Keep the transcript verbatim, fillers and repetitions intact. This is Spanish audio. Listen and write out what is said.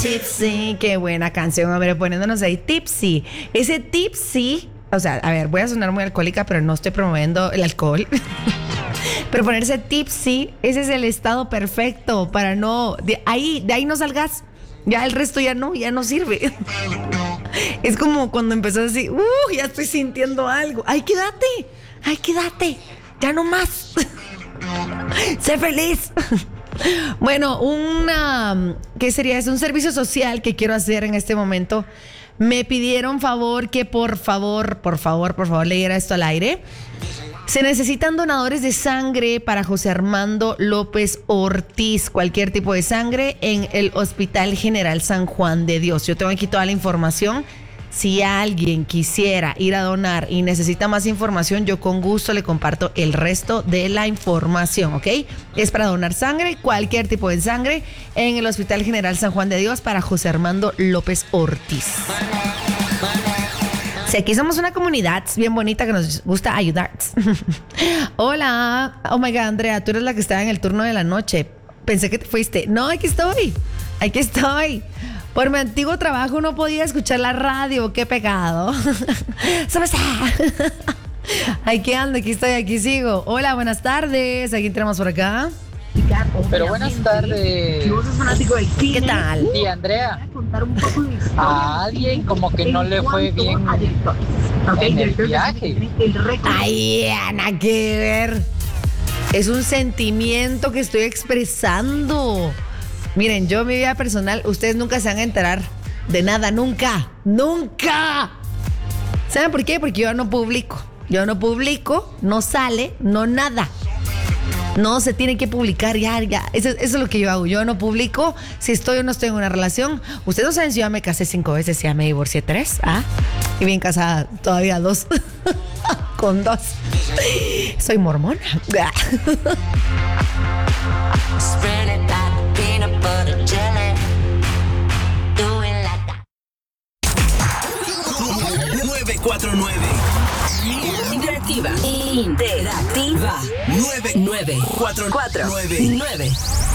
Tipsy, qué buena canción, hombre, poniéndonos ahí Tipsy. Ese Tipsy, o sea, a ver, voy a sonar muy alcohólica, pero no estoy promoviendo el alcohol. Pero ponerse tipsy, ese es el estado perfecto para no, de ahí, de ahí no salgas. Ya el resto ya no, ya no sirve. Es como cuando empezás así, uh, ya estoy sintiendo algo. Ay, quédate, ay, quédate, ya no más. Sé feliz. Bueno, una, ¿qué sería? Es un servicio social que quiero hacer en este momento. Me pidieron favor que por favor, por favor, por favor leyera esto al aire. Se necesitan donadores de sangre para José Armando López Ortiz, cualquier tipo de sangre en el Hospital General San Juan de Dios. Yo tengo aquí toda la información. Si alguien quisiera ir a donar y necesita más información, yo con gusto le comparto el resto de la información, ¿ok? Es para donar sangre, cualquier tipo de sangre, en el Hospital General San Juan de Dios para José Armando López Ortiz. Si aquí somos una comunidad bien bonita que nos gusta ayudar. Hola. Oh my God, Andrea, tú eres la que estaba en el turno de la noche. Pensé que te fuiste. No, aquí estoy. Aquí estoy. Por mi antiguo trabajo no podía escuchar la radio. Qué pecado. ¿Sabes? Aquí ando, aquí estoy, aquí sigo. Hola, buenas tardes. Aquí entramos por acá. Pero buenas tardes. ¿Qué tal? Sí, Andrea. A alguien como que no le fue bien en el viaje. Ay, Ana, qué ver. Es un sentimiento que estoy expresando. Miren, yo en mi vida personal, ustedes nunca se van a enterar de nada, nunca, nunca. ¿Saben por qué? Porque yo no publico. Yo no publico, no sale, no nada. No se tiene que publicar, ya, ya. Eso, eso es lo que yo hago. Yo no publico si estoy o no estoy en una relación. Ustedes no saben si yo ya me casé cinco veces, si ya me divorcié tres. ¿Ah? Y bien casada todavía dos. Con dos. Soy mormona. nueve cuatro nueve. Interactiva. Interactiva. nueve nueve cuatro cuatro nueve.